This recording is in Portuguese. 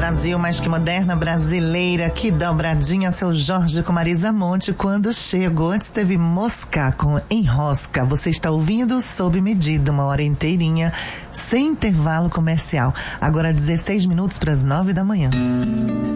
Brasil, mais que moderna brasileira, que dobradinha, seu Jorge com Marisa Monte. Quando chego, antes teve Mosca com Enrosca. Você está ouvindo Sob Medida, 1 hora inteirinha, sem intervalo comercial. Agora 16 minutos para as 9 da manhã.